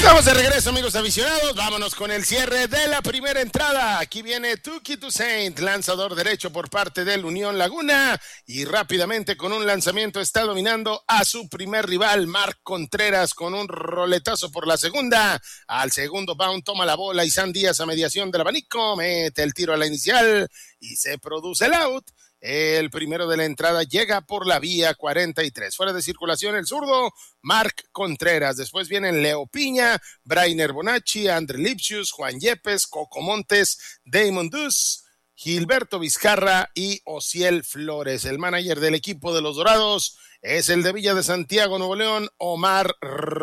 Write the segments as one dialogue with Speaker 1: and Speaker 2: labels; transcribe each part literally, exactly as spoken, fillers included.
Speaker 1: Estamos de regreso, amigos aficionados. Vámonos con el cierre de la primera entrada. Aquí viene Touki Toussaint, lanzador derecho por parte del Unión Laguna. Y rápidamente con un lanzamiento está dominando a su primer rival, Mark Contreras, con un roletazo por la segunda. Al segundo bound toma la bola Isan Díaz a mediación del abanico. Mete el tiro a la inicial y se produce el out. El primero de la entrada llega por la vía cuarenta y tres. Fuera de circulación el zurdo, Mark Contreras. Después vienen Leo Piña, Brainer Bonacci, André Lipsius, Juan Yepes, Coco Montes, Damon Dus, Gilberto Vizcarra y Ociel Flores. El manager del equipo de los Dorados es el de Villa de Santiago, Nuevo León, Omar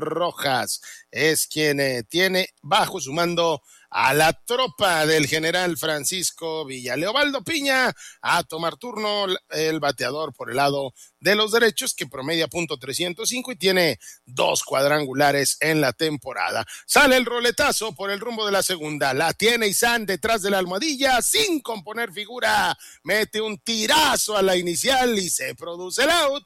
Speaker 1: Rojas. Es quien eh, tiene bajo su mando a la tropa del general Francisco Villa. Leobaldo Piña a tomar turno, el bateador por el lado de los derechos, que promedia punto trescientos cinco y tiene dos cuadrangulares en la temporada. Sale el roletazo por el rumbo de la segunda, la tiene Isan detrás de la almohadilla, sin componer figura, mete un tirazo a la inicial y se produce el out.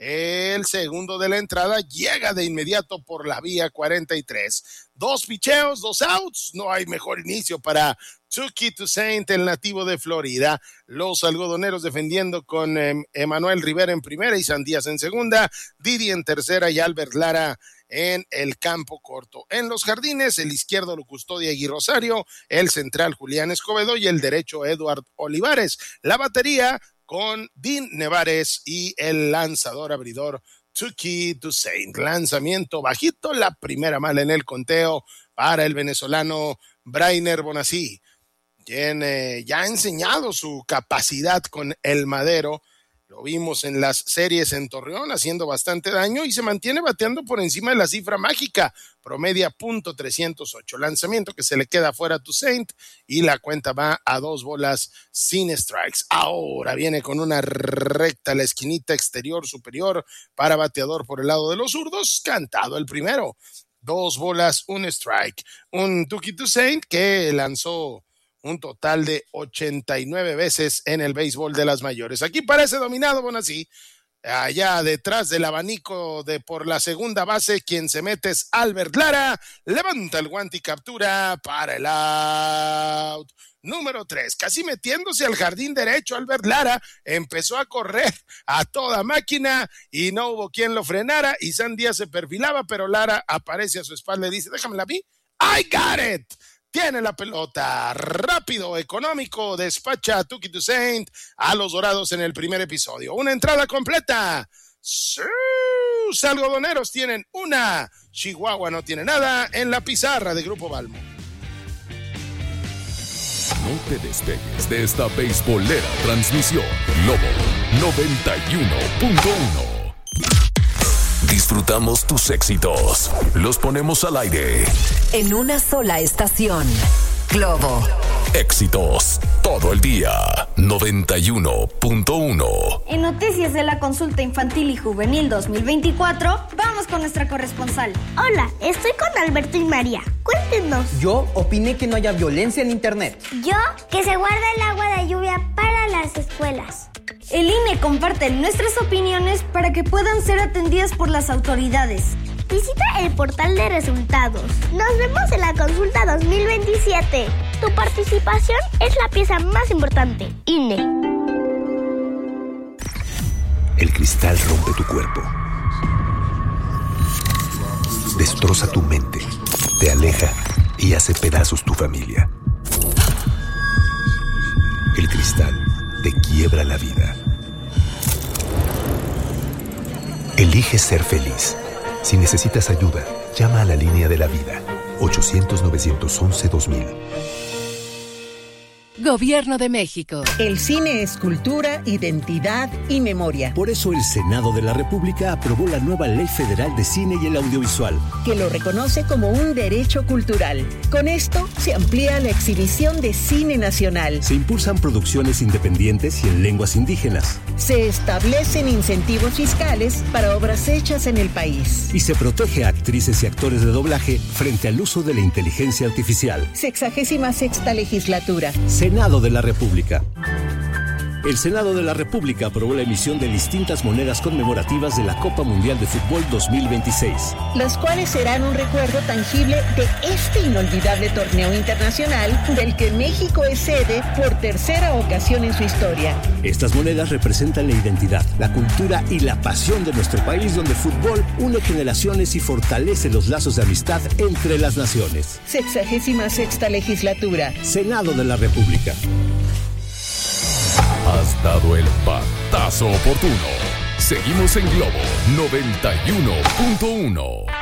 Speaker 1: El segundo de la entrada llega de inmediato por la vía cuarenta y tres. Dos picheos, dos outs. No hay mejor inicio para Touki Toussaint, el nativo de Florida. Los algodoneros defendiendo con eh, Emanuel Rivera en primera y Isan Díaz en segunda. Didi en tercera y Albert Lara en el campo corto. En los jardines, el izquierdo lo custodia Gui Rosario, el central Julián Escobedo y el derecho Eduard Olivares. La batería con Dean Nevares y el lanzador abridor Touki Toussaint. Lanzamiento bajito, la primera mala en el conteo para el venezolano Brainer Bonacci, quien eh, ya ha enseñado su capacidad con el madero. Lo vimos en las series en Torreón haciendo bastante daño y se mantiene bateando por encima de la cifra mágica, promedia punto trescientos ocho. Lanzamiento que se le queda fuera a Toussaint y la cuenta va a dos bolas sin strikes. Ahora viene con una recta a la esquinita exterior superior para bateador por el lado de los zurdos, cantado el primero. Dos bolas, un strike. Un Touki Toussaint que lanzó un total de ochenta y nueve veces en el béisbol de las mayores. Aquí parece dominado Bonacci. Allá detrás del abanico de por la segunda base, quien se mete es Albert Lara. Levanta el guante y captura para el out. Número tres, casi metiéndose al jardín derecho, Albert Lara empezó a correr a toda máquina y no hubo quien lo frenara. Isan Díaz se perfilaba, pero Lara aparece a su espalda y dice, déjamela a mí. I got it. Tiene la pelota, rápido, económico, despacha a Touki Toussaint a los Dorados en el primer episodio. Una entrada completa. Sus algodoneros tienen una, Chihuahua no tiene nada en la pizarra de Grupo Balmo.
Speaker 2: No te despegues de esta beisbolera transmisión. Lobo noventa y uno punto uno. Disfrutamos tus éxitos. Los ponemos al aire.
Speaker 3: En una sola estación. Globo.
Speaker 2: Éxitos todo el día. noventa y uno punto uno.
Speaker 4: En noticias de la consulta infantil y juvenil dos mil veinticuatro, vamos con nuestra corresponsal.
Speaker 5: Hola, estoy con Alberto y María. Cuéntenos.
Speaker 6: Yo opiné que no haya violencia en internet.
Speaker 5: Yo, que se guarda el agua de lluvia para las escuelas.
Speaker 4: El I N E comparte nuestras opiniones para que puedan ser atendidas por las autoridades.
Speaker 5: Visita el portal de resultados. Nos vemos en la consulta dos mil veintisiete. Tu participación es la pieza más importante. I N E.
Speaker 7: El cristal rompe tu cuerpo. Destroza tu mente. Te aleja y hace pedazos tu familia. El cristal te quiebra la vida. Elige ser feliz. Si necesitas ayuda, llama a la línea de la vida. ochocientos, novecientos once, dos mil.
Speaker 3: Gobierno de México.
Speaker 8: El cine es cultura, identidad y memoria.
Speaker 9: Por eso el Senado de la República aprobó la nueva Ley Federal de Cine y el Audiovisual,
Speaker 8: que lo reconoce como un derecho cultural. Con esto se amplía la exhibición de cine nacional.
Speaker 9: Se impulsan producciones independientes y en lenguas indígenas.
Speaker 8: Se establecen incentivos fiscales para obras hechas en el país.
Speaker 9: Y se protege a actrices y actores de doblaje frente al uso de la inteligencia artificial.
Speaker 8: Sexagésima sexta legislatura.
Speaker 9: Senado de la República. El Senado de la República aprobó la emisión de distintas monedas conmemorativas de la Copa Mundial de Fútbol dos mil veintiséis.
Speaker 8: Las cuales serán un recuerdo tangible de este inolvidable torneo internacional del que México es sede por tercera ocasión en su historia.
Speaker 9: Estas monedas representan la identidad, la cultura y la pasión de nuestro país, donde el fútbol une generaciones y fortalece los lazos de amistad entre las naciones.
Speaker 8: Sexagésima sexta legislatura.
Speaker 9: Senado de la República.
Speaker 2: Has dado el batazo oportuno. Seguimos en Globo noventa y uno punto uno.